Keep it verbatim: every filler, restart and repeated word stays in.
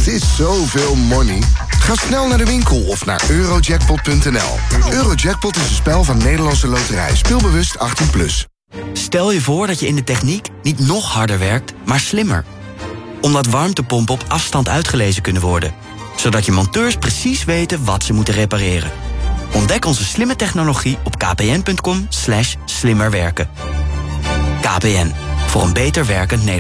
Het is zoveel money. Ga snel naar de winkel of naar eurojackpot punt n l. Eurojackpot is een spel van Nederlandse Loterij. Speelbewust achttien plus. Stel je voor dat je in de techniek niet nog harder werkt, maar slimmer. Omdat warmtepompen op afstand uitgelezen kunnen worden. Zodat je monteurs precies weten wat ze moeten repareren. Ontdek onze slimme technologie op kpn punt com slash slimmerwerken. K P N, voor een beter werkend Nederland.